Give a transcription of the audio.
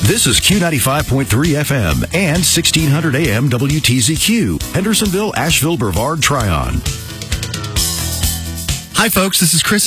This is Q95.3 FM and 1600 AM WTZQ, Hendersonville, Asheville, Brevard, Tryon. Hi, folks. This is Chris